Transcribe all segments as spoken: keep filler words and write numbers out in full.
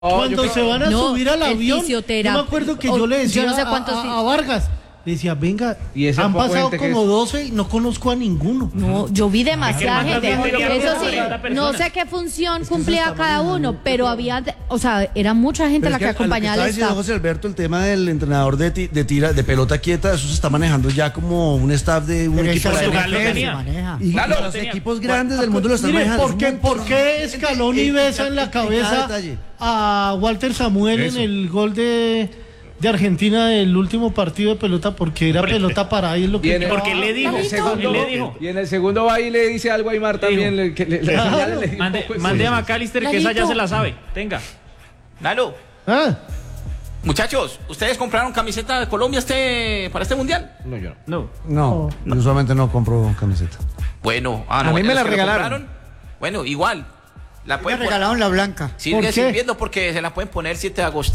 Cuando se van a no, subir al avión, yo me acuerdo que yo le decía yo no sé a, a, a Vargas, le decía, venga, han pasado como doce y no conozco a ninguno. No, yo vi demasiada gente. Eso sí, no sé qué función cumplía cada uno, pero había, o sea, era mucha gente la que, que acompañaba al staff. Estaba diciendo José Alberto, el tema del entrenador de, ti, de tira de pelota quieta, eso se está manejando ya como un staff de un pero equipo de maneja. Y claro, los equipos grandes del mundo lo están Mire, manejando. ¿por qué, ¿por qué Scaloni besa en la cabeza a Walter Samuel en el gol de de Argentina del último partido de pelota? Porque era pelota para ahí, es lo que viene, porque le dijo, segundo, él le dijo. Y en el segundo va y le dice algo a Aymar también. Le, que le, claro. le, le mande mande a McAllister, que esa ya se la sabe. Tenga. Lalo. ¿Ah? Muchachos, ¿ustedes compraron camiseta de Colombia este para este mundial? No, yo no. No, no, yo solamente no compro camiseta. Bueno, ah, no, a mí me la regalaron. Compraron, bueno, igual. La me regalaron la blanca. Sigue sirviendo porque se la pueden poner siete de agosto.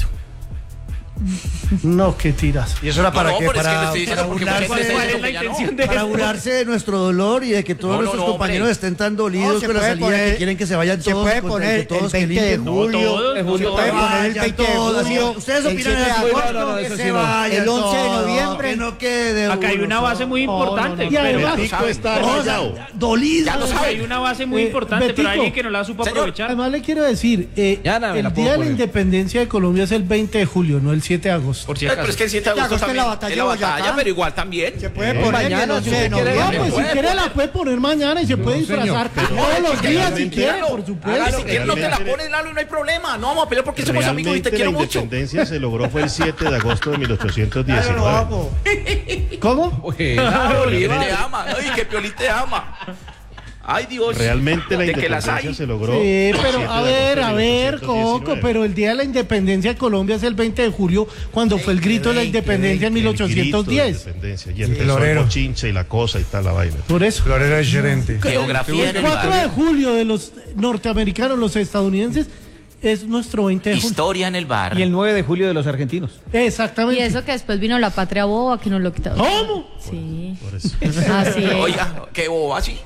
No, qué tiras. ¿Y eso era para no, qué? No, para, es que para, burlarse, ¿cuál es la intención de para burlarse de nuestro dolor y de que todos no, nuestros no, compañeros hombre. estén tan dolidos con la salida poner, que quieren que se vayan se todos. Se puede poner todos el veinte de julio. No, todos, se puede poner el veinte de julio. Ustedes opinan de agosto que se vayan. El once de noviembre. Que no quede. Acá hay una base muy importante. Y además está dolido. Hay una base muy importante, pero alguien que no la supo aprovechar. Además le quiero decir, el día de la independencia de Colombia es el veinte de julio, no el siete de agosto. Por si acaso. Pero es que el siete de agosto también la batalla, es la batalla, pero igual también. Se puede poner mañana, si quiere la puede poner mañana y se puede disfrazar todos los días si quiere, por supuesto. Si quiere no te la pones, Lalo, y no hay problema. No vamos a pelear porque somos amigos y te quiero mucho. La independencia se logró fue el siete de agosto de mil ochocientos diecinueve. ¿Cómo? Piolín te ama. Ay, que Piolín te ama. Ay, Dios. Realmente la independencia se logró. Sí, pero a ver, a ver, Coco, pero el día de la independencia de Colombia es el veinte de julio, cuando fue el grito de la independencia en mil ochocientos diez. Y empezó el bochinche y la cosa y tal, la vaina. Por eso. Florero es gerente. Geografía. El cuatro de julio de los norteamericanos, los estadounidenses, es nuestro veinte de julio. Historia en el bar. Y el nueve de julio de los argentinos. Exactamente. Y eso que después vino la patria boba que nos lo quitó. ¿Cómo? Sí. Por eso. Así es. Oiga, qué boba, sí.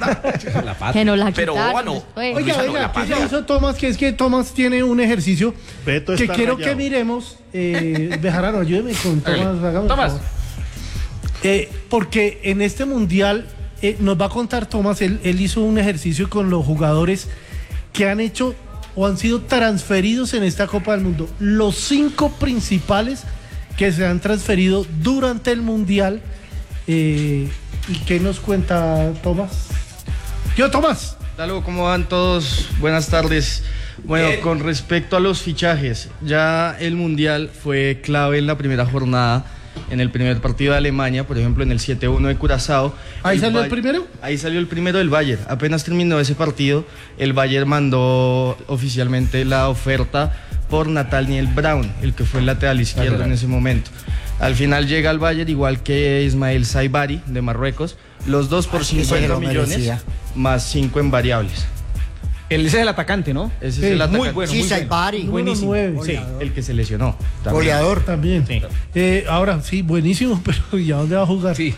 La paz. Que nos la Pero quitaron boba no. después. Oiga, Luisa, no, oiga, la ¿qué patria. se hizo Tomás? Que es que Tomás tiene un ejercicio Beto que está quiero rayado. que miremos. Eh, Bejarano, ayúdeme con Tomás. Hágame Tomás. el favor. Eh, porque en este mundial eh, nos va a contar Tomás, él, él hizo un ejercicio con los jugadores que han hecho o han sido transferidos en esta Copa del Mundo. Los cinco principales que se han transferido durante el mundial. Eh, ¿Y qué nos cuenta Tomás? Yo, Tomás. Hola, ¿cómo van todos? Buenas tardes. Bueno, Bien. Con respecto a los fichajes, ya el Mundial fue clave en la primera jornada, en el primer partido de Alemania, por ejemplo, en el siete uno de Curazao. ¿Ahí el salió Ba- el primero? Ahí salió el primero del Bayern. Apenas terminó ese partido, el Bayern mandó oficialmente la oferta por Nathaniel Brown, el que fue el lateral izquierdo lateral. en ese momento. Al final llega al Bayern, igual que Ismael Saibari de Marruecos, los dos por cincuenta millones, más cinco en variables. Él ese es el atacante, ¿no? Ese Sí, es el muy atacante. bueno, Sí, muy bueno. Saibari. Número Buenísimo. nueve. Sí, el que se lesionó. también. Goleador. También. Sí. Eh, ahora, sí, buenísimo, pero ¿y a dónde va a jugar? Sí.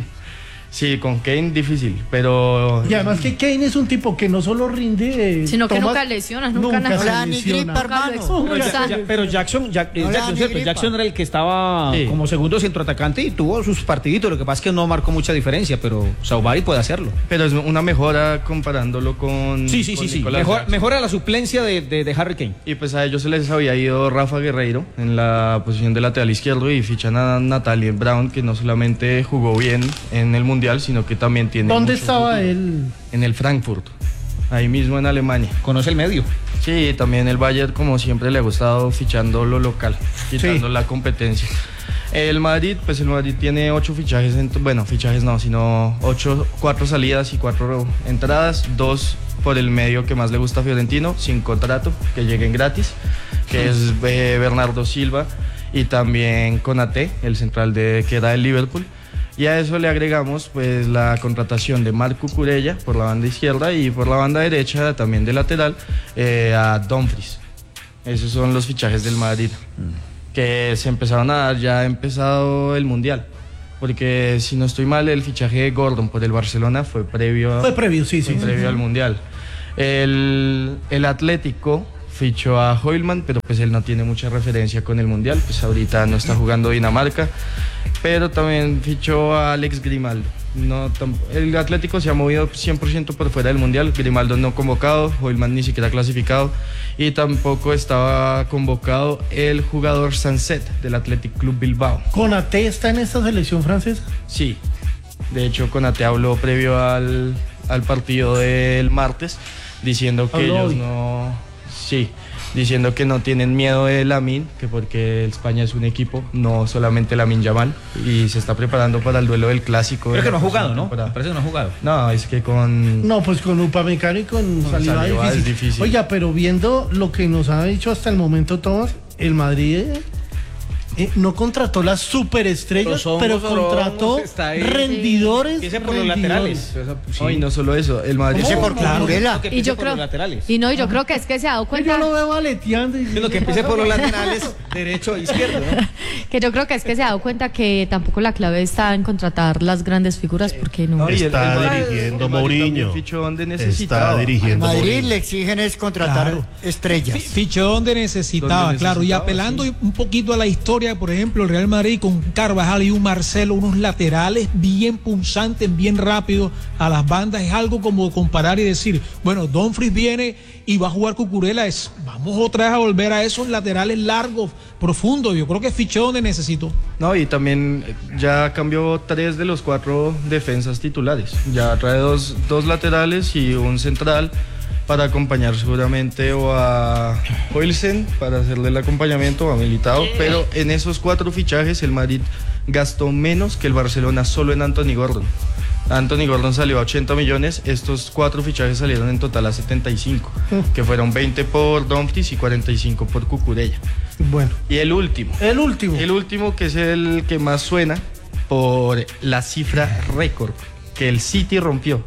Sí, con Kane difícil, pero... Y además que Kane es un tipo que no solo rinde... eh, Sino que Tomás, nunca lesiona, nunca nunca nada. se No le da ni lesiona. gripa, hermano. Nunca. Pero Ya- ya- pero Jackson, Jack- eh, No le da Jackson, ni ¿cierto? gripa. Jackson era el que estaba Sí. como segundo centroatacante y tuvo sus partiditos. Lo que pasa es que no marcó mucha diferencia, pero Saubari puede hacerlo. Pero es una mejora comparándolo con... Sí, sí, con sí, sí. Nicolás Mejor, Jackson. mejora la suplencia de, de, de Harry Kane. Y pues a ellos se les había ido Rafa Guerreiro en la posición de lateral izquierdo y fichan a Nathaniel Brown, que no solamente jugó bien en el Mundial, sino que también tiene... ¿Dónde mucho estaba futuro. él? En el Frankfurt, ahí mismo en Alemania. Conoce el medio. Sí, también el Bayern, como siempre, le ha gustado fichando lo local, quitando Sí. la competencia. El Madrid, pues el Madrid tiene ocho fichajes, en, bueno, fichajes no, sino ocho, cuatro salidas y cuatro entradas, dos por el medio que más le gusta a Fiorentino, sin contrato, que lleguen gratis, que es eh, Bernardo Silva, y también Konaté, el central de que era del Liverpool. Y a eso le agregamos pues la contratación de Marc Cucurella por la banda izquierda y por la banda derecha también de lateral eh, a Dumfries. Esos son los fichajes del Madrid que se empezaron a dar ya ha empezado el Mundial. Porque si no estoy mal, el fichaje de Gordon por el Barcelona fue previo, Fue previo, sí, sí. fue previo sí. al Mundial. El, el Atlético fichó a Hoylman, pero pues él no tiene mucha referencia con el Mundial, pues ahorita no está jugando Dinamarca, pero también fichó a Alex Grimaldo. No, el Atlético se ha movido cien por ciento por fuera del Mundial. Grimaldo no convocado, Hoylman ni siquiera clasificado, y tampoco estaba convocado el jugador Sanset del Athletic Club Bilbao. ¿Konaté está en esta selección francesa? Sí, de hecho Konaté habló previo al, al partido del martes diciendo que ¿Habló ellos hoy? no... Sí, diciendo que no tienen miedo de Lamine, que porque España es un equipo, no solamente Lamine Yamal, y se está preparando para el duelo del clásico. Creo de que no ha la jugado, próxima ¿no? temporada. Me parece que no ha jugado. No, es que con... No, pues con Upamecano y con Saliba Saliba difícil. es difícil. Oiga, pero viendo lo que nos ha dicho hasta el momento Tomás, el Madrid eh, eh, no contrató las superestrellas, Los pero hongos, contrató hongos, está ahí. rendidores. Empieza por los rendidores. laterales. No, y no solo eso, el Madrid... Ese por Cucurella. Que Y empiece yo por creo, los laterales. y no, y yo creo que es que se ha dado Yo cuenta, lo veo aleteando. Y... Es lo que empiece por los laterales, derecho e izquierdo, ¿no? que yo creo que es que se ha dado cuenta que tampoco la clave está en contratar las grandes figuras, porque no. No, y el- Está el Madrid- dirigiendo el Madrid también Mourinho. fichó donde Está necesitaba. dirigiendo Madrid Mourinho. le exigen es contratar Claro. estrellas. Fichó donde necesitaba, Donde claro, y necesitaba, apelando sí. un poquito a la historia, por ejemplo, el Real Madrid con Carvajal y un Marcelo, unos laterales bien punzantes, bien rápidos a las bandas, es algo como comparar y decir, bueno, Dumfries viene y va a jugar Cucurella, es, vamos otra vez a volver a esos laterales largos, profundos, yo creo que fichó donde necesitó. No, y también ya cambió tres de los cuatro defensas titulares. Ya trae dos, dos laterales y un central para acompañar seguramente o a Hoylsen para hacerle el acompañamiento o a Militao, pero en esos cuatro fichajes el Madrid gastó menos que el Barcelona solo en Anthony Gordon. Anthony Gordon salió a ochenta millones, estos cuatro fichajes salieron en total a setenta y cinco, que fueron veinte por Dumfries y cuarenta y cinco por Cucurella. Bueno, Y el último, el último. el último que es el que más suena por la cifra récord que el City rompió.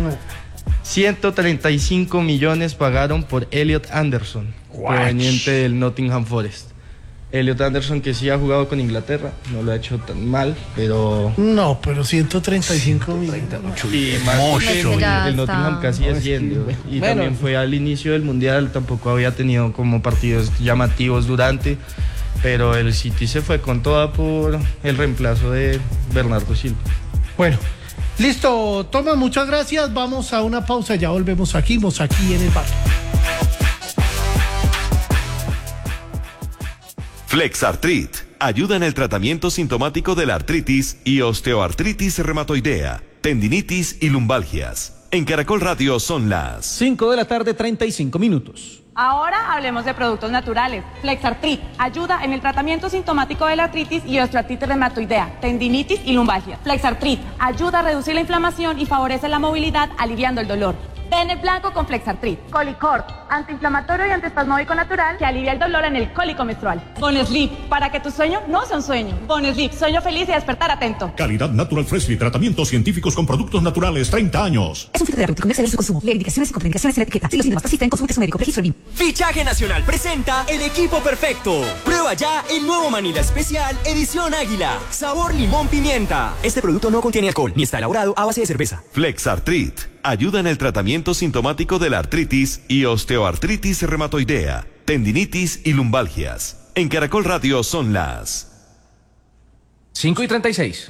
ciento treinta y cinco millones pagaron por Elliot Anderson, proveniente del Nottingham Forest. Elliot Anderson, que sí ha jugado con Inglaterra, no lo ha hecho tan mal, pero... No, pero ciento treinta y cinco millones. Y más porque Mucho. Ya el Nottingham está. casi asciende. Y también fue al inicio del Mundial, tampoco había tenido como partidos llamativos durante, pero el City se fue con toda por el reemplazo de Bernardo Silva. Bueno, listo, Tomás, muchas gracias. Vamos a una pausa, ya volvemos aquí, vamos aquí en el bar. Flexartrit ayuda en el tratamiento sintomático de la artritis y osteoartritis reumatoidea, tendinitis y lumbalgias. En Caracol Radio son las cinco de la tarde, treinta y cinco minutos. Ahora hablemos de productos naturales. Flexartrit ayuda en el tratamiento sintomático de la artritis y osteoartritis reumatoidea, tendinitis y lumbalgia. Flexartrit ayuda a reducir la inflamación y favorece la movilidad, aliviando el dolor. Bennett Blanco con Flexartrit. Colicort, antiinflamatorio y antiespasmódico natural que alivia el dolor en el cólico menstrual. Bonesleep, para que tu sueño no sea un sueño. Bonesleep, sueño feliz y despertar atento. Calidad Natural Freshly, tratamientos científicos con productos naturales, treinta años. Es un fitoterapéutico, no exceder su consumo. Lee indicaciones y contraindicaciones en la etiqueta. Si los síntomas persisten, consulte su médico. Registro B I M. Fichaje Nacional presenta el equipo perfecto. Prueba ya el nuevo Manila Especial Edición Águila. Sabor limón pimienta. Este producto no contiene alcohol ni está elaborado a base de cerveza. Flexartrit ayuda en el tratamiento sintomático de la artritis y osteoartritis reumatoidea, tendinitis y lumbalgias. En Caracol Radio son las cinco y treinta y seis.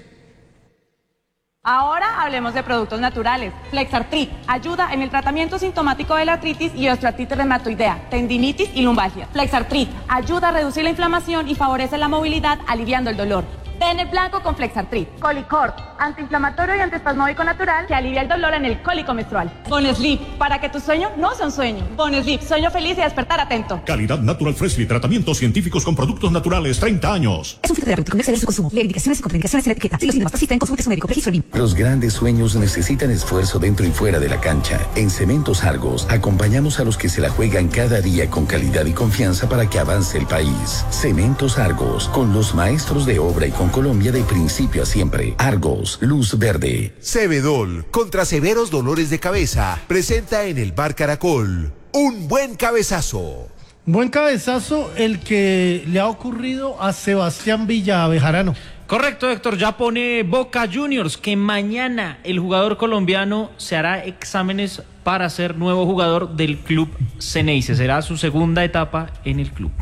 Ahora hablemos de productos naturales. Flexartrit ayuda en el tratamiento sintomático de la artritis y osteoartritis reumatoidea, tendinitis y lumbalgia. Flexartrit ayuda a reducir la inflamación y favorece la movilidad, aliviando el dolor. Bennett Blanco con Flexartrit. Colicort, antiinflamatorio y antiespasmódico natural que alivia el dolor en el cólico menstrual. Bonesleep, para que tu sueño no sea un sueño. Bonesleep, sueño feliz y despertar atento. Calidad Natural Freshly, tratamientos científicos con productos naturales, treinta años. Es un fitoterapéutico, no exceder su consumo. Lee indicaciones y contraindicaciones en la etiqueta. Si los síntomas persisten, consulte su médico. Registro B I M. Los grandes sueños necesitan esfuerzo dentro y fuera de la cancha. En Cementos Argos acompañamos a los que se la juegan cada día con calidad y confianza para que avance el país. Cementos Argos, con los maestros de obra y con Colombia de principio a siempre. Argos, luz verde. Cebedol, contra severos dolores de cabeza, presenta en el Bar Caracol un buen cabezazo. Buen cabezazo el que le ha ocurrido a Sebastián Villa Bejarano. Correcto, Héctor, ya pone Boca Juniors que mañana el jugador colombiano se hará exámenes para ser nuevo jugador del club Ceneice. Será su segunda etapa en el club.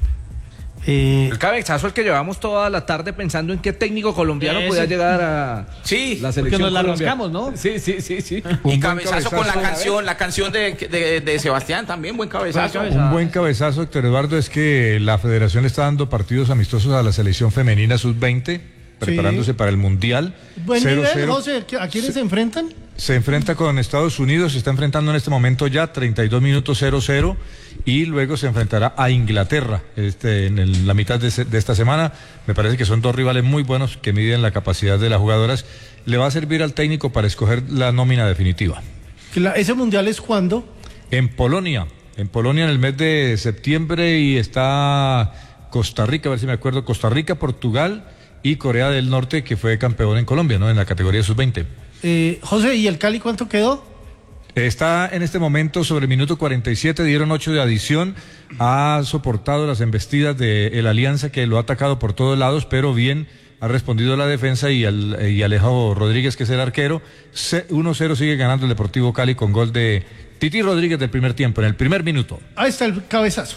Eh, el cabezazo es que llevamos toda la tarde pensando en qué técnico colombiano ese podía llegar a sí, la selección. Porque nos la colombiana. rascamos, ¿no? Sí, sí, sí, sí. Y cabezazo, cabezazo con la canción, la canción de, de, de Sebastián también, buen cabezazo. buen cabezazo. Un buen cabezazo, Héctor Eduardo, es que la federación está dando partidos amistosos a la selección femenina sub veinte, preparándose sí. para el Mundial. Buen cero, nivel, cero. José, ¿a quiénes se, se enfrentan? Se enfrenta con Estados Unidos, se está enfrentando en este momento ya treinta y dos minutos cero cero y luego se enfrentará a Inglaterra este, en el, la mitad de, de esta semana. Me parece que son dos rivales muy buenos que miden la capacidad de las jugadoras. Le va a servir al técnico para escoger la nómina definitiva. ¿Ese mundial es cuándo? En Polonia, en Polonia en el mes de septiembre, y está Costa Rica, a ver si me acuerdo, Costa Rica, Portugal y Corea del Norte, que fue campeón en Colombia, ¿no? En la categoría sub veinte. Eh, José, ¿y el Cali cuánto quedó? Está en este momento sobre el minuto cuarenta y siete, dieron ocho de adición, ha soportado las embestidas de el Alianza, que lo ha atacado por todos lados, pero bien ha respondido la defensa, y, al, y Alejo Rodríguez, que es el arquero. uno cero sigue ganando el Deportivo Cali con gol de Titi Rodríguez del primer tiempo, en el primer minuto. Ahí está el cabezazo.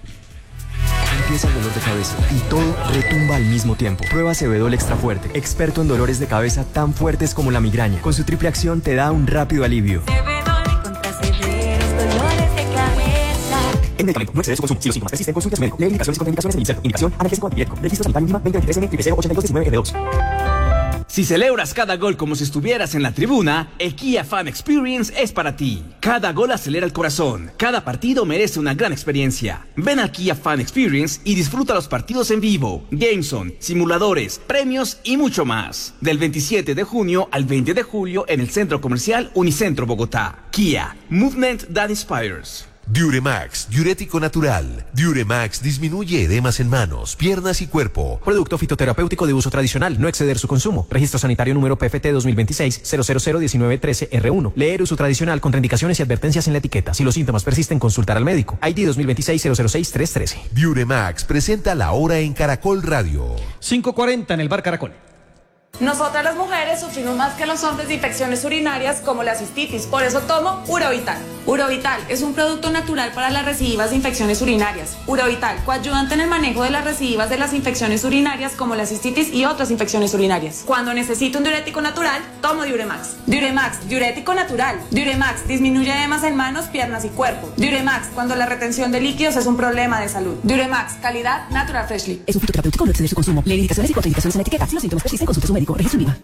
Empieza el dolor de cabeza y todo retumba al mismo tiempo. Prueba Cebedol Extra Fuerte, experto en dolores de cabeza tan fuertes como la migraña. Con su triple acción te da un rápido alivio. Cebedol contra severos dolores de cabeza. En medicamento, no excedes su consumo. Si los síntomas persisten, consulte a su médico. Lee indicaciones y contraindicaciones del inserto. Indicación, analgésico antibiótico. Registro sanitario mínima veinte veintitrés N cero cero ochenta y dos diecinueve F dos. Si celebras cada gol como si estuvieras en la tribuna, el Kia Fan Experience es para ti. Cada gol acelera el corazón. Cada partido merece una gran experiencia. Ven al Kia Fan Experience y disfruta los partidos en vivo, Gameson, simuladores, premios y mucho más. Del veintisiete de junio al veinte de julio en el Centro Comercial Unicentro Bogotá. Kia, Movement that Inspires. Diuremax, diurético natural. Diuremax disminuye edemas en manos, piernas y cuerpo. Producto fitoterapéutico de uso tradicional, no exceder su consumo. Registro sanitario número P F T dos mil veintiséis cero cero cero diecinueve trece R uno. Leer uso tradicional, contraindicaciones y advertencias en la etiqueta. Si los síntomas persisten, consultar al médico. I D dos mil veintiséis cero cero seis tres trece. Diuremax presenta La Hora en Caracol Radio. cinco cuarenta en el Bar Caracol. Nosotras las mujeres sufrimos más que los hombres de infecciones urinarias como la cistitis, por eso tomo Urovital. Urovital es un producto natural para las recidivas de infecciones urinarias. Urovital, coayudante en el manejo de las recidivas de las infecciones urinarias como la cistitis y otras infecciones urinarias. Cuando necesito un diurético natural, tomo Diuremax. Diuremax, diurético natural. Diuremax disminuye edemas en manos, piernas y cuerpo. Diuremax, cuando la retención de líquidos es un problema de salud. Diuremax, calidad Natural Freshly. Es un fitoterapéutico, no exceder su consumo. Lee indicaciones y contraindicaciones en la etiqueta. Si los síntomas persisten, consulte a su médico. Registro IVA.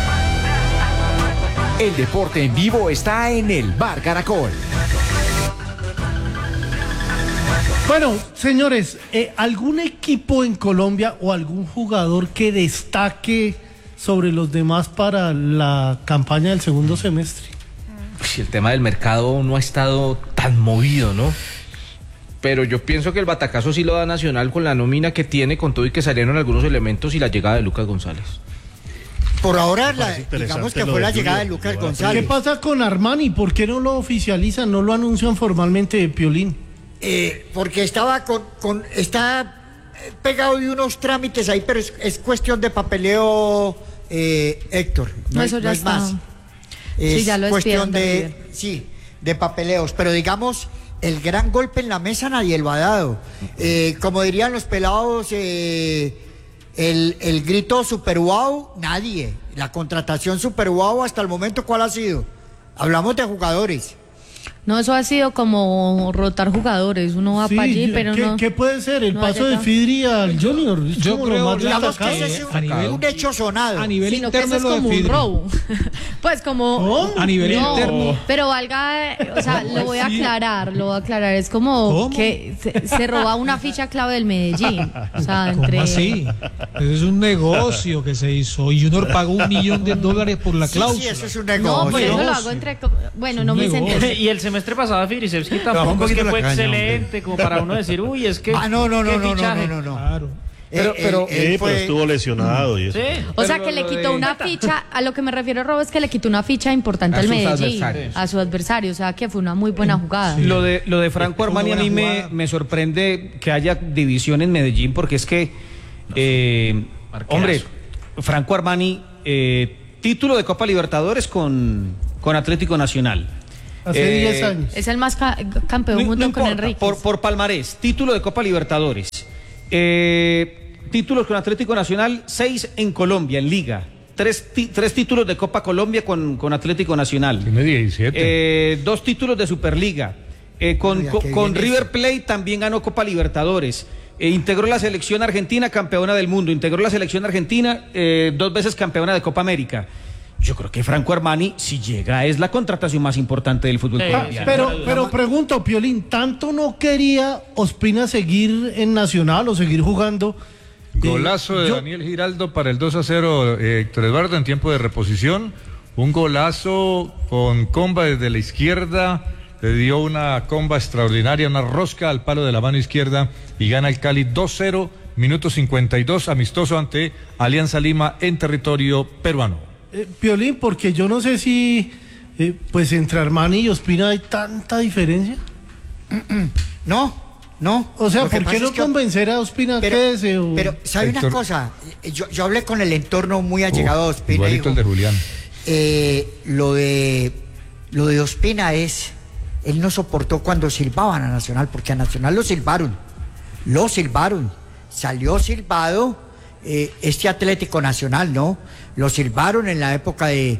El deporte en vivo está en el Bar Caracol. Bueno, señores, eh, ¿algún equipo en Colombia o algún jugador que destaque sobre los demás para la campaña del segundo semestre? Uy, el tema del mercado no ha estado tan movido, ¿no? Pero yo pienso que el batacazo sí lo da Nacional con la nómina que tiene, con todo y que salieron algunos elementos, y la llegada de Lucas González. Por ahora, la, digamos que fue la llegada de Lucas González. ¿Qué pasa con Armani? ¿Por qué no lo oficializan, no lo anuncian formalmente de Piolín? Eh, porque estaba con, con está pegado de unos trámites ahí, pero es, es cuestión de papeleo, eh, Héctor. No, no, eso ya no está. es más. Es sí, ya lo cuestión de, de sí, de papeleos. Pero digamos, el gran golpe en la mesa nadie lo ha dado. Eh, como dirían los pelados, eh, el, el grito super wow, nadie. La contratación super wow hasta el momento, ¿cuál ha sido? Hablamos de jugadores. No, eso ha sido como rotar jugadores, uno va sí, para allí, pero ¿qué, no. ¿Qué puede ser? El no paso de Fidri al Junior. Es Yo como creo, lo más digamos que destacado. ese es un, a nivel, un hecho sonado. A nivel sino interno que eso es como un robo. Pues como... ¿Cómo? A nivel no, interno. pero valga, o sea, lo voy a aclarar, lo voy a aclarar. Es como ¿Cómo? que se, se roba una ficha clave del Medellín. O sea, entre... ¿Cómo así? Eso es un negocio que se hizo. Y Junior pagó un millón de dólares por la cláusula. Sí, sí, eso es un negocio. No, pues eso lo hago entre... Bueno, no me senté. Y el semestre pasado Fidrisevski tampoco que fue excelente, hombre, como para uno decir, uy, es que... Ah, no, no, no, no, no, no, no, no. Claro. Pero, pero, él, él sí, fue... pero estuvo lesionado y eso. Sí, o sea, que le quitó una ficha, a lo que me refiero, Robo, es que le quitó una ficha importante al Medellín, a su adversario, o sea, que fue una muy buena jugada. Sí. Lo de lo de Franco Armani a mí me, me sorprende que haya división en Medellín, porque es que, eh, hombre, Franco Armani, eh, título de Copa Libertadores con, con Atlético Nacional. Hace diez años. Es el más ca campeón no, junto no con importa, Enrique. por, por palmarés, título de Copa Libertadores, eh, títulos con Atlético Nacional, seis en Colombia, en Liga. Tres, tres títulos de Copa Colombia con, con Atlético Nacional. Tiene diecisiete. Eh, dos títulos de Superliga. Eh, con Mira, con, con River eso. Plate también ganó Copa Libertadores. Eh, integró la selección argentina, campeona del mundo. Integró la selección argentina, eh, dos veces campeona de Copa América. Yo creo que Franco Armani, si llega, es la contratación más importante del fútbol Ah, colombiano. pero, pero pregunto, Piolín, ¿tanto no quería Ospina seguir en Nacional o seguir jugando? Golazo Eh, de yo- Daniel Giraldo para el dos a cero, eh, Héctor Eduardo, en tiempo de reposición. Un golazo con comba desde la izquierda. Le dio una comba extraordinaria, una rosca al palo de la mano izquierda y gana el Cali dos cero, minuto cincuenta y dos, amistoso ante Alianza Lima en territorio peruano. Eh, Piolín, porque yo no sé si eh, pues entre Armani y Ospina hay tanta diferencia. No, no. O sea, Lo que ¿por pasa qué no es que- convencer a Ospina Pero, que ese? o- pero ¿sabe una Héctor- cosa? Yo, yo hablé con el entorno muy allegado de Ospina. y Igualito digo, el de Julián. eh, lo de lo de Ospina es, él no soportó cuando silbaban a Nacional, porque a Nacional lo silbaron, lo silbaron, salió silbado eh, este Atlético Nacional, ¿no? Lo silbaron en la época de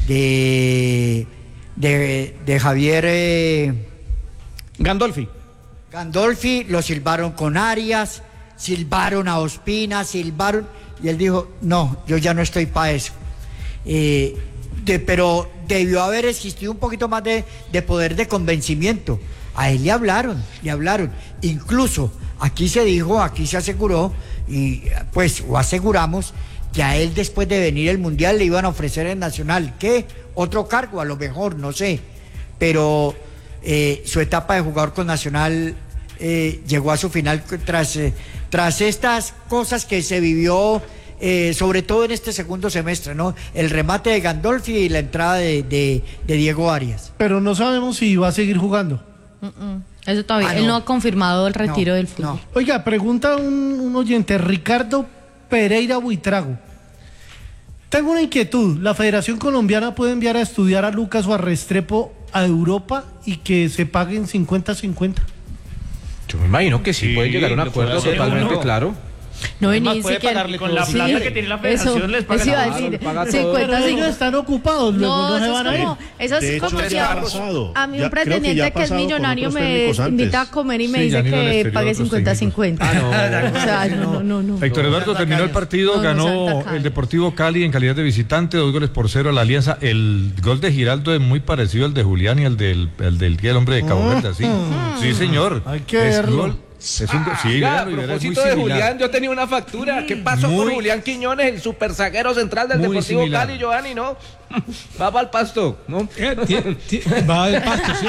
de de, de Javier eh, Gandolfi. Gandolfi, lo silbaron con Arias, silbaron a Ospina, silbaron, y él dijo, no, yo ya no estoy para eso. Eh, de, pero debió haber existido un poquito más de, de poder de convencimiento. A él le hablaron, le hablaron. Incluso aquí se dijo, aquí se aseguró, y pues, o aseguramos, que a él después de venir el Mundial le iban a ofrecer el Nacional, ¿qué? Otro cargo, a lo mejor, no sé. Pero eh, su etapa de jugador con Nacional eh, llegó a su final tras, eh, tras estas cosas que se vivió, eh, sobre todo en este segundo semestre, ¿no? El remate de Gandolfi y la entrada de, de, de Diego Arias. Pero no sabemos si va a seguir jugando. Mm, mm. Eso todavía. Ah, Él no. no ha confirmado el retiro No, del fútbol. Oiga, pregunta un, un oyente, Ricardo Pereira Buitrago. Tengo una inquietud. ¿La Federación Colombiana puede enviar a estudiar a Lucas o a Restrepo a Europa y que se paguen cincuenta cincuenta? Yo me imagino que sí, Sí, puede llegar a un lo puede acuerdo hacer totalmente uno. claro. No, y Además, ni puede siquiera pagarle con la plata que tiene la federación, eso, les paga eso iba a todo. decir. Paga todo. cincuenta, Pero ellos cincuenta. están ocupados, luego no, No, se eso van es a ir. como, eso De es hecho, como ya si ha a, pasado. a mí Ya- un creo que ya pretendiente ha que, es pasado con millonario otros me técnicos antes. invita a comer y me Sí, ya dice han ido al que exterior pague otros cincuenta técnicos. cincuenta. O sea, no, no, no. no. Héctor Eduardo, terminó el partido, No, no sean ganó tacaños. el Deportivo Cali en calidad de visitante, dos goles por cero a la Alianza. El gol de Giraldo es muy parecido al de Julián y al del, el del el hombre de Cabo Verde, ¿sí? Sí, señor. Hay que Es verlo. gol- es un, sí, Oiga, a véanlo y verá, es muy propósito de similar. Julián, yo tenía una factura. ¿Qué pasó Muy- con Julián Quiñones, el super zaguero central del Muy Deportivo similar. Cali, Giovanni, no? Va para el pasto, ¿no? Eh, ti- ti- Va del pasto, sí.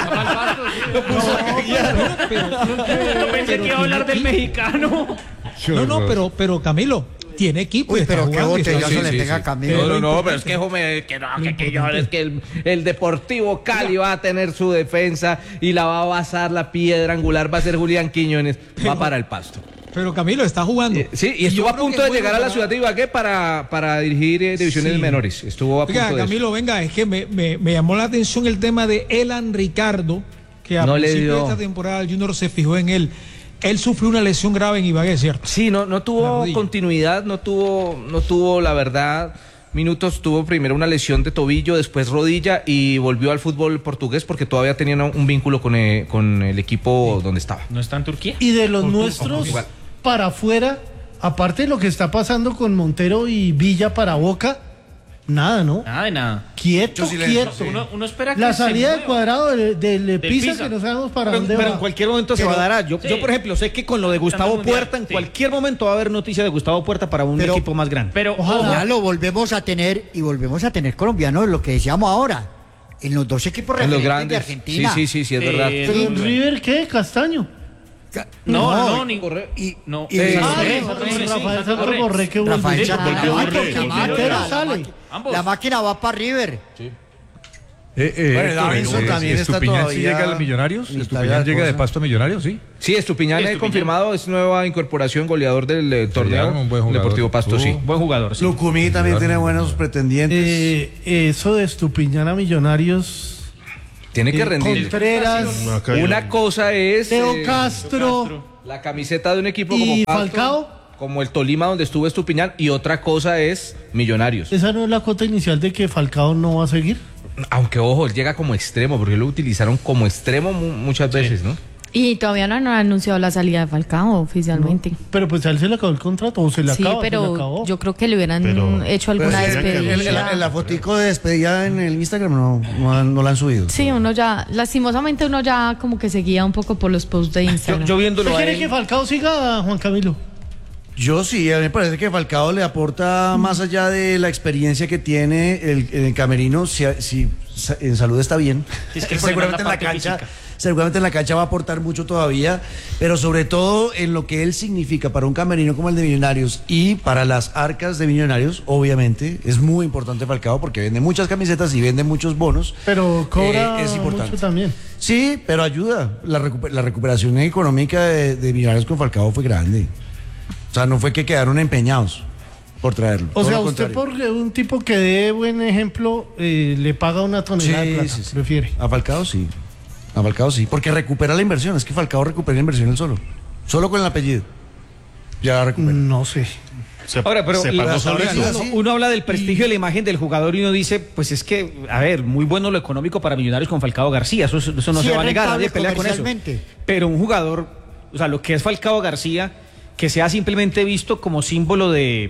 Yo pensé que iba a hablar del mexicano. No, no, pero, pero Camilo, tiene equipo. Uy, y está pero qué jugando y está- botellazo sí, le sí, pega sí. a Camilo. No, no, no, importante- pero es que, jome, que no, lo que, que yo, importante- es que el, el Deportivo Cali va a tener su defensa y la va a basar, la piedra angular va a ser Julián Quiñones, va para el pasto. Pero Camilo está jugando. Eh, sí, y yo estuvo a creo punto que de es bueno llegar a la para- ciudad de Ibagué para, para dirigir eh, divisiones Sí. menores. Estuvo a punto Oiga, de eso. Camilo, venga, es que me, me, me llamó la atención el tema de Elan Ricardo, que a No le principio de dio. esta temporada el Junior se fijó en él. Él sufrió una lesión grave en Ibagué, ¿cierto? Sí, no, no La tuvo rodilla. continuidad, no tuvo, no tuvo la verdad minutos, tuvo primero una lesión de tobillo, después rodilla y volvió al fútbol portugués porque todavía tenía un, un vínculo con el, con el equipo donde estaba. ¿No está en Turquía? Y de los Portu- nuestros Portugal. para afuera, aparte de lo que está pasando con Montero y Villa para Boca, nada, ¿no? Nada de nada. Quieto, quieto. Uno, uno espera que La se salida del mueva. cuadrado del, del Pisa, Pisa. que no sabemos para Pero, dónde pero va. en cualquier momento se Pero- va a dar. Yo, Sí. yo, por ejemplo, sé que con lo de Gustavo Mundial, Puerta, en sí. cualquier momento va a haber noticia de Gustavo Puerta para un Pero- equipo más grande. Pero Ojalá. Ya lo volvemos a tener y volvemos a tener colombianos, lo que decíamos ahora, en los dos equipos En los referentes de grandes. Argentina. Sí, sí, sí, sí, es Eh, verdad. Pero en River, ¿qué? Castaño. Ca- No, no, y- no, ni corre. y- No. y- Eh, Ah, Borré, no, Borré, sí, Rafael sí, Santos Borré. Borré, que vuelve. Rafael Ah, Santos porque Borré, la volvió, máquina volvió. sale. Ambos. La máquina va para River. Eh, eh, Bueno, Héctor, Davinson eh, también está ¿Estupiñán sí todavía llega a los Millonarios? en ¿Estupiñán tal llega de cosa. Pasto a Millonarios? Sí. Sí, Estupiñán Sí, es Estupiñán. confirmado, es nueva incorporación, goleador del eh, torneo un buen jugador. Deportivo Pasto, Uh. sí. Buen jugador, sí. Lucumí también tiene buenos pretendientes. Eh, eso de Estupiñán a Millonarios, Tiene que eh, rendir. Contreras, Una cosa es Teo eh, Castro, la camiseta de un equipo ¿Y como Falcao? como el Tolima donde estuvo Estupiñán, y otra cosa es Millonarios. ¿Esa no es la cuota inicial de que Falcao no va a seguir? Aunque ojo, él llega como extremo, porque lo utilizaron como extremo mu- muchas veces, ¿no? Y todavía no han anunciado la salida de Falcao oficialmente. No, pero pues a él se le acabó el contrato o se le Sí, acaba, se le pero acabó. yo creo que le hubieran Pero- hecho alguna Pero sí, despedida. en, en la, en la fotico de despedida en el Instagram no, no, han- no la han subido. Sí, uno ya, lastimosamente uno ya como que seguía un poco por los posts de Instagram. ¿Usted quiere que Falcao siga, Juan Camilo? Yo sí, a mí me parece que Falcao le aporta más allá de la experiencia que tiene el, el camerino, si, si sa- en salud está bien, Es que seguramente en la la parte cancha, física. seguramente en la cancha va a aportar mucho todavía, pero sobre todo en lo que él significa para un camerino como el de Millonarios y para las arcas de Millonarios, obviamente, es muy importante Falcao porque vende muchas camisetas y vende muchos bonos. Pero cobra Eh, es importante. mucho también. Sí, pero ayuda. La, recu- la recuperación económica de, de Millonarios con Falcao fue grande. O sea, no fue que quedaron empeñados por traerlo. O todo sea, lo usted contrario. por un tipo que dé buen ejemplo eh, le paga una tonelada Sí, de plata, sí, sí. prefiere. A Falcao sí. A Falcao sí. Porque recupera la inversión. Es que Falcao recupera la inversión él solo. Solo con el apellido. Ya la recupera. No sé. Ahora, pero se la- pagó solo uno, eso. uno habla del prestigio de la imagen del jugador y uno dice, pues es que, a ver, muy bueno lo económico para Millonarios con Falcao García, eso, eso no Sí, se va a es negar, rentable nadie pelea con eso. comercialmente. Pero un jugador, o sea, lo que es Falcao García, que sea simplemente visto como símbolo de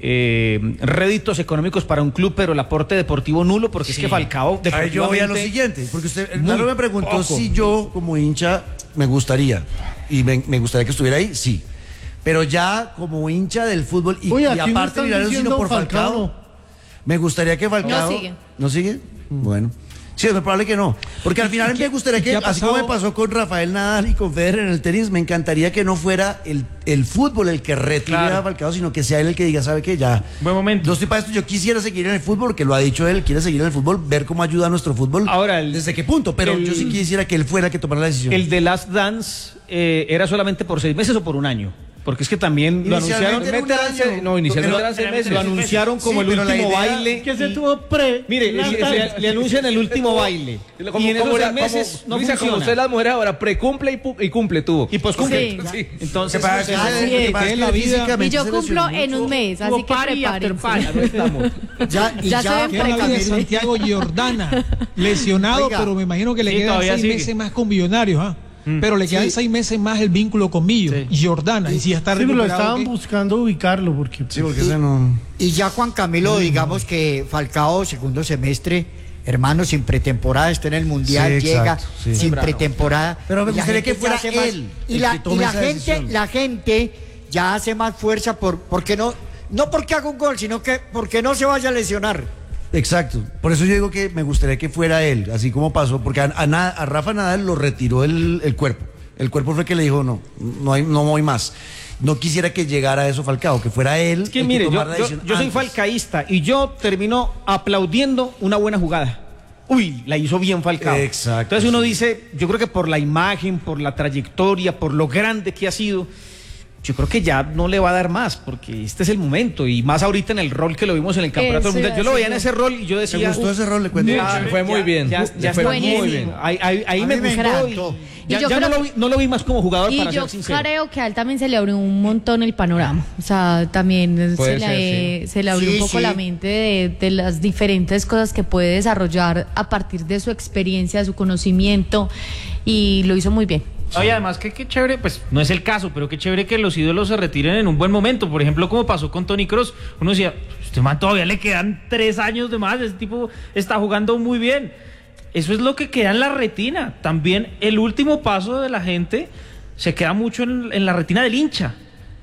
eh, réditos económicos para un club, pero el aporte deportivo nulo, porque es que Falcao Ahí yo voy a lo deportivamente, siguiente, porque usted, muy claro, me preguntó poco. si yo como hincha me gustaría, y me, me gustaría que estuviera ahí, sí. Pero ya como hincha del fútbol y, Uy, y aquí me aparte están Millonarios, diciendo sino por Falcao, Falcao, no. me gustaría que Falcao... No sigue. ¿No sigue? Bueno. Sí, es muy probable que no. Porque al final me gustaría que, qué ha así como me pasado? pasó con Rafael Nadal y con Federer en el tenis, me encantaría que no fuera el, el fútbol el que retire Claro. a Falcao, sino que sea él el que diga, ¿sabe qué? Ya. Buen momento. No estoy para esto, yo quisiera seguir en el fútbol, porque lo ha dicho él, quiere seguir en el fútbol, ver cómo ayuda a nuestro fútbol. Ahora, el- ¿desde qué punto? Pero el- yo sí quisiera que él fuera el que tomara la decisión. el de Last Dance eh, era solamente por seis meses o por un año. Porque es que también lo anunciaron. Inicialmente era un Inicialmente- año. No, inicialmente Lo- eran seis meses. lo Lo anunciaron como Sí, el pero la último idea- baile. Que se tuvo pre. Mire, Last le, Dance. le- le anuncian el último baile. Como, y en esos como seis la- meses como- no Luisa, como funciona. usted las mujeres ahora, precumple y, pu- y cumple tuvo. Y pues cumple. Sí. Sí. Entonces, Lo que pasa es que- Así lo que es. pasa es Que que la vida- físicamente Y yo se cumplo lesionó en un mucho. mes, así Hubo que party after prepárense. party. Estamos. Ya, y Ya ya, se ven Que es la vida de Camilo. Santiago Giordana, lesionado, Oiga. pero me imagino que le Sí, quedan todavía seis sigue. meses más con Millonarios, ¿ah? Pero le quedan Sí. seis meses más el vínculo con Millo, Giordana, y si ya está Sí, pero lo recuperado, estaban ¿qué? buscando ubicarlo porque Sí, porque ese no... y ya Juan Camilo, digamos que Falcao, segundo semestre, hermano, sin pretemporada, está en el Mundial, Sí, llega exacto, sí. sin pretemporada. Pero me y la gustaría gente que fuera ya hace más- él y el la, que tome y la esa gente, decisión. la gente ya hace más fuerza por, porque no, no porque haga un gol, sino que porque no se vaya a lesionar. Exacto. Por eso yo digo que me gustaría que fuera él, así como pasó, porque a, a, Na- a Rafa Nadal lo retiró el, el cuerpo. El cuerpo fue el que le dijo, no, no, hay, no voy más. No quisiera que llegara a eso Falcao, que fuera él es que el mire, tomara yo, la yo, decisión yo soy antes. falcaísta y yo termino aplaudiendo una buena jugada. Uy, la hizo bien Falcao. Exacto, Entonces uno sí. dice, yo creo que por la imagen, por la trayectoria, por lo grande que ha sido, yo creo que ya no le va a dar más, porque este es el momento, y más ahorita en el rol que lo vimos en el Campeonato Eso Mundial. Yo lo iba a veía en decir ese rol y yo decía... ¿Te gustó "Uf, ese rol? Le cuento. ya, Fue muy ya, bien. Ya, Le ya fue está muy bien. buenísimo. Ahí, ahí, ahí A me mí me gustó y encantó. ya, Y yo ya no, creo- lo vi, no lo vi más como jugador, Y para yo ser sincero. creo que a él también se le abrió un montón el panorama. O sea, también Puede se, ser, le, se le abrió Sí, un poco sí. la mente de, de las diferentes cosas que puede desarrollar a partir de su experiencia, de su conocimiento, y lo hizo muy bien. Oye, además que qué chévere, pues no es el caso, pero qué chévere que los ídolos se retiren en un buen momento. Por ejemplo, como pasó con Toni Kroos, uno decía, este man todavía le quedan tres años de más, ese tipo está jugando muy bien. Eso es lo que queda en la retina. También el último paso de la gente se queda mucho en, en la retina del hincha.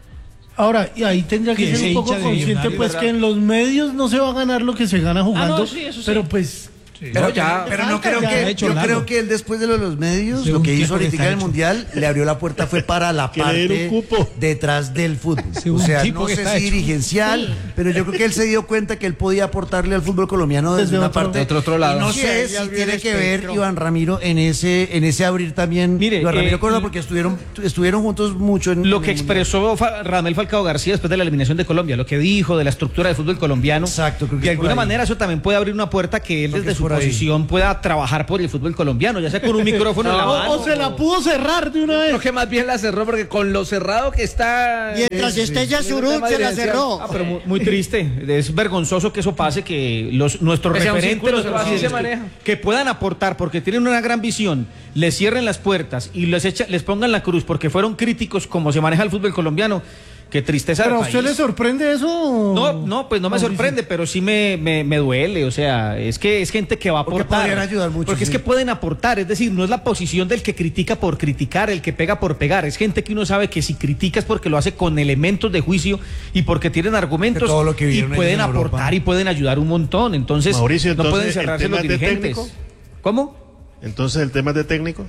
Ahora, y ahí tendría que Que ser ese un poco hincha de consciente, Millonarios, pues ¿verdad? que en los medios no se va a ganar lo que se gana jugando, sí, eso sí. pero pues... Pero, ya, pero no falta, creo ya que ha hecho yo largo. creo que él después de lo de los medios, Según lo que tiempo hizo que ahorita está en el hecho. mundial, le abrió la puerta fue para la Que le den parte un cupo. detrás del fútbol. Según o sea, tipo no que sé está si hecho. dirigencial, Sí. pero yo creo que él se dio cuenta que él podía aportarle al fútbol colombiano desde, Desde una otro- parte. de otro- otro lado. Y no Sí, sé ahí si abrió tiene el que ver espectro. Iván Ramiro en ese en ese abrir también. Mire, Iván Ramiro eh, Córdoba, porque estuvieron estuvieron juntos mucho en Lo en que el mundial. expresó Fa- Radamel Falcao García después de la eliminación de Colombia, lo que dijo de la estructura del fútbol colombiano, Exacto, creo que de es por alguna ahí. manera eso también puede abrir una puerta que él Creo que desde es su su posición pueda trabajar por el fútbol colombiano, ya sea con un micrófono en la mano. O se la pudo cerrar de una vez. Creo que más bien la cerró porque con lo cerrado que está. Mientras sí, esté sí, Yasurún, se la cerró. Ah, pero muy, muy triste. Es vergonzoso que eso pase, que los nuestros Que sea un referentes, círculo, los así se que, maneja. que puedan aportar porque tienen una gran visión, les cierren las puertas y les, echa, les pongan la cruz porque fueron críticos como se maneja el fútbol colombiano. Qué tristeza. ¿Pero a del usted país. le sorprende eso? No, no, pues no me No, sorprende, pero sí me, me, me duele. O sea, es que es gente que va a Porque aportar. podrían ayudar mucho, Porque sí. es que pueden aportar. Es decir, no es la posición del que critica por criticar, el que pega por pegar. Es gente que uno sabe que si critica es porque lo hace con elementos de juicio y porque tienen argumentos De todo lo que y vivieron pueden ellos en aportar Europa. y pueden ayudar un montón. Entonces, Mauricio, no entonces, pueden ¿el cerrarse tema los es de dirigentes. técnico? ¿Cómo? Entonces, ¿el tema es de técnico?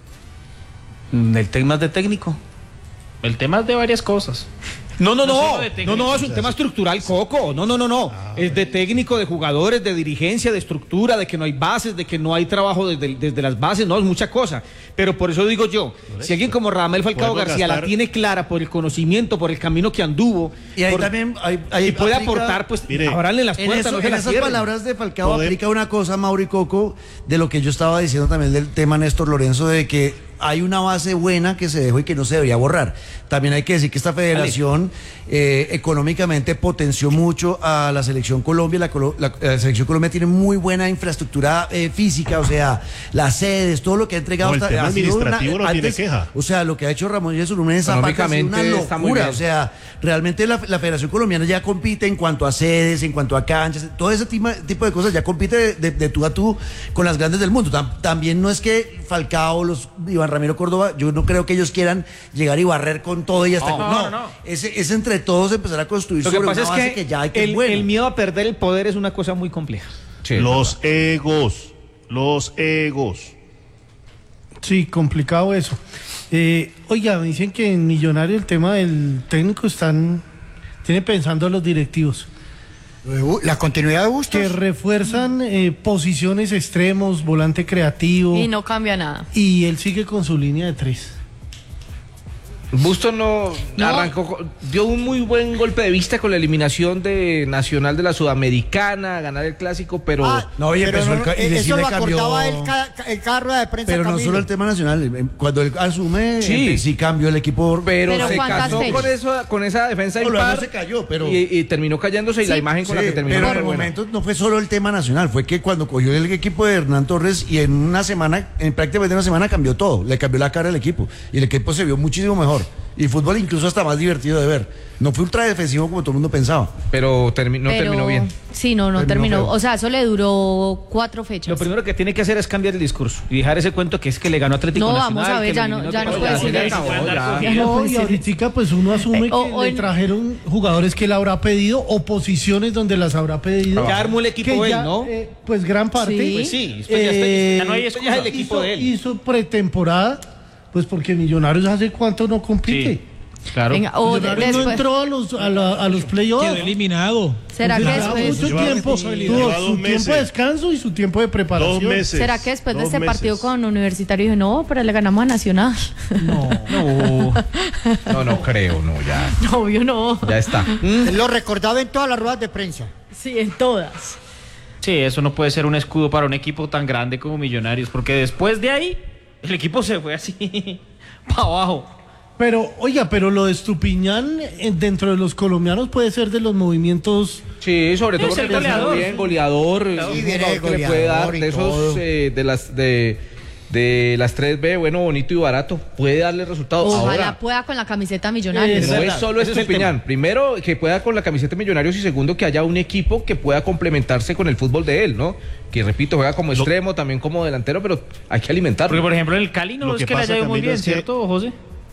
Mm, El tema es de técnico. El tema es de varias cosas. No, no, No no, solo de técnico. no, no, es un tema estructural, Coco. No, no, no, no. Es de técnico, de jugadores, de dirigencia, de estructura, de que no hay bases, de que no hay trabajo desde, desde las bases, no, es mucha cosa. Pero por eso digo yo, si alguien como Radamel Falcao Podemos García la gastar- tiene clara por el conocimiento, por el camino que anduvo, Y ahí por- también hay, hay- y puede aplica- aportar, pues Mire, abranle las En, puertas, eso- no se en las esas cierren. palabras de Falcao Poder- aplica una cosa, Mauri Coco, de lo que yo estaba diciendo también del tema Néstor Lorenzo, de que hay una base buena que se dejó y que no se debería borrar. También hay que decir que esta federación eh, económicamente potenció mucho a la selección Colombia. La, Colo- la- la selección Colombia tiene muy buena infraestructura eh, física, o sea, las sedes, todo lo que ha entregado. No, el hasta- tema ha sido administrativo no tiene queja. O sea, lo que ha hecho Ramón Yesurún en esa parte ha sido una Económicamente está muy locura. bien. O sea, realmente la, la Federación Colombiana ya compite en cuanto a sedes, en cuanto a canchas, todo ese tipo, tipo de cosas, ya compite de, de- de tú a tú con las grandes del mundo. Tam- también no es que Falcao, los Iván Ramiro Córdoba, yo no creo que ellos quieran llegar y barrer con todo y hasta No, con- no, no, no. Es, es entre todos empezar a construir Lo que sobre pasa una es base que, que, ya hay que el, es buena. el miedo a perder el poder es una cosa muy compleja. Los egos. Los egos. Sí, complicado eso. Eh, oiga, me dicen que en Millonario el tema del técnico están, tiene pensando a los directivos. La continuidad de Bustos. Que refuerzan eh, posiciones extremos, volante creativo. Y no cambia nada. Y él sigue con su línea de tres. Bustos no, No. arrancó, co- dio un muy buen golpe de vista con la eliminación de Nacional de la Sudamericana, ganar el clásico, pero Ah, No, oye, pero empezó no, el ca- y eh, le- sí eso le lo cambió- acordaba el, ca- el carro de prensa. Pero no Camilo. solo el tema nacional, eh, cuando él asume, Sí. sí, sí cambió el equipo. pero, Pero se ¿cuántas casó fechas? con eso, con esa defensa No, lo demás impar se cayó, pero- y, y terminó cayéndose y la Sí. imagen con la Sí, que terminó pero no en fue el buena. momento no fue solo el tema nacional, fue que cuando cogió el equipo de Hernán Torres y en una semana, en prácticamente una semana cambió todo, le cambió la cara al equipo y el equipo se vio muchísimo mejor y el fútbol incluso hasta más divertido de ver. No fue ultra defensivo como todo el mundo pensaba. Pero termi- no Pero- terminó bien. Sí, no, no Terminó terminó. feo. O sea, eso le duró cuatro fechas. Lo primero que tiene que hacer es cambiar el discurso y dejar ese cuento que es que le ganó Atlético No, Nacional. vamos a ver, que ya lo no- eliminó ya no todo. puede Ya, ser ya eso. acabó, ya. Ya no No, puede y ser. ahorita pues uno asume Eh, o- que o le en- trajeron jugadores que él habrá pedido o posiciones donde las habrá pedido. Ya armó el equipo Que él, ya, ¿no? eh, pues gran parte. Sí. Pues sí, después ya, está- ya no hay hizo- excusa. Ya es el equipo hizo, de él. Hizo pretemporada, pues porque Millonarios hace cuánto no compite. Sí, claro. Venga, o de- Millonarios no después- entró a los, a la- a los playoffs. Quedó eliminado. ¿Será que Entonces, después, mucho Lleva- tiempo, lleva tuvo dos su tiempo meses. de descanso y su tiempo de preparación. Dos meses. ¿será que después de Dos este partido meses. con Universitario dijo, no, pero le ganamos a Nacional? No. No. No, no creo, no, ya, No, obvio no. ya está. Él lo recordaba en todas las ruedas de prensa. Sí, en todas. Sí, eso no puede ser un escudo para un equipo tan grande como Millonarios, porque después de ahí el equipo se fue así para abajo. Pero, oiga, pero lo de Estupiñán eh, dentro de los colombianos puede ser de los movimientos. Sí, sobre todo Es el porque es goleador. bien goleador, Sí, es un viene jugador que le puede goleador dar y de esos todo. eh, de las de de las tres B, bueno, bonito y barato, puede darle resultados. Ojalá Ahora, pueda con la camiseta Millonarios. no es verdad, solo ese es el Estupiñán. Primero, que pueda con la camiseta de Millonarios y segundo, que haya un equipo que pueda complementarse con el fútbol de él, ¿no? Que repito, juega como extremo, también como delantero, pero hay que alimentarlo. Porque por ejemplo en el Cali no Lo es que que le pasa, haya ido muy Camilo, bien, es que- ¿cierto, José?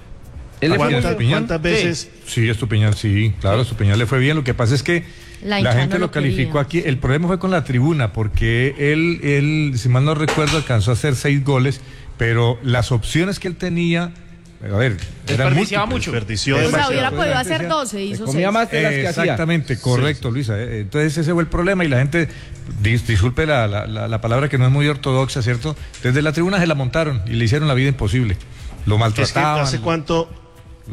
Él le fue muy ¿Cuántas, bien. cuántas veces? Sí, Estupiñán, sí, claro, Estupiñán le fue bien. Lo que pasa es que La la, hinchada gente no lo lo calificó quería. aquí. El problema fue con la tribuna, porque él, él, si mal no recuerdo, alcanzó a hacer seis goles, pero las opciones que él tenía, a ver, eran Desperdiciaba múltiples. mucho. Desperdició O sea, demasiado. hubiera podido La hacer gente doce, hizo comía seis. más de las que hacía. Exactamente, correcto, Luisa. eh, Entonces ese fue el problema y la gente, dis- disculpe la, la, la- la palabra que no es muy ortodoxa, ¿cierto? Desde la tribuna se la montaron y le hicieron la vida imposible. Lo Es que maltrataban. hace cuánto,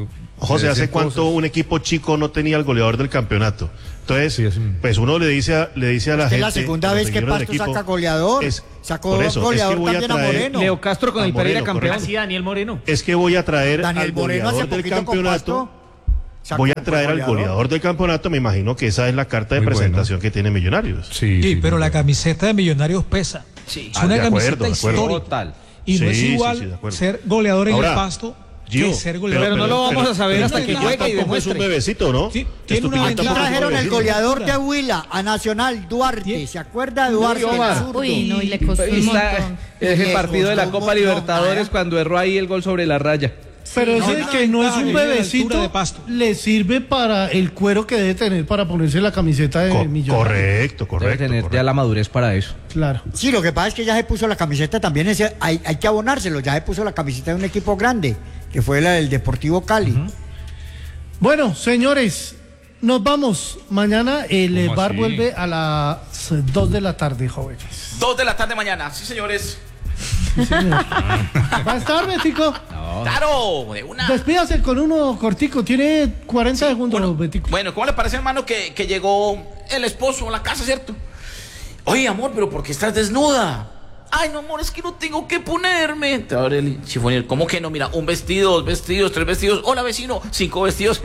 José, ¿hace cuánto un equipo chico no tenía el goleador del campeonato? Entonces, sí, pues uno le dice a, le dice a la es gente... Es la segunda vez que Pasto equipo, saca goleador. Es, Sacó eso, goleador es que voy también a, traer, a Moreno. Leo Castro con el Pereira Moreno, campeón. Así Daniel Moreno. Es que voy a traer Daniel al Moreno goleador del campeonato. Voy a traer al goleador del campeonato. Me imagino que esa es la carta de Muy presentación bueno. que tiene Millonarios. Sí, sí, sí pero la camiseta de Millonarios pesa. Sí. Es una ah, camiseta acuerdo, histórica. Total. Y sí, no es igual sí, sí, ser goleador en Ahora, el Pasto Gio, que ser goleador. Pero, pero, pero no lo vamos pero, a saber hasta que llegue y demuestre. Es un bebecito, ¿no? Sí, tiene una Aquí trajeron el goleador de Huila a Nacional, Duarte. ¿Se acuerda de Duarte? Uy, no, y le costó un montón. Es el partido de la Copa Libertadores cuando erró ahí el gol sobre la raya. Pero ese no, que no es un bebecito, le sirve para el cuero que debe tener para ponerse la camiseta de Co Millonarios. Correcto, correcto. Debe tener correcto. ya la madurez para eso. Claro. Sí, lo que pasa es que ya se puso la camiseta también, ese, hay, hay que abonárselo, ya se puso la camiseta de un equipo grande, que fue la del Deportivo Cali. Uh-huh. Bueno, señores, nos vamos. Mañana el bar así? vuelve a las dos de la tarde, jóvenes. dos de la tarde mañana, sí, señores. Sí, señor. ¿Va a estar, Betico? No. Claro, de una. Despídase con uno cortico, tiene cuarenta sí, segundos, bueno, Betico. Bueno, ¿cómo le parece, hermano, que, que llegó el esposo a la casa, cierto? Oye, amor, pero ¿por qué estás desnuda? Ay, no, amor, es que no tengo que ponerme. Te abre el chifonier. ¿Cómo que no? Mira, un vestido, dos vestidos, tres vestidos. Hola, vecino, cinco vestidos.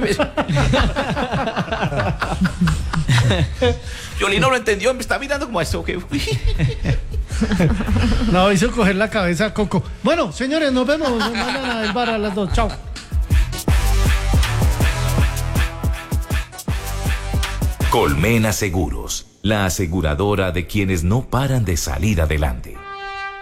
Yoli no lo entendió, me está mirando como esto. ¿Okay? No, hizo coger la cabeza a Coco. Bueno, señores, nos vemos mañana en el bar a las dos. Chao. Colmena Seguros, la aseguradora de quienes no paran de salir adelante.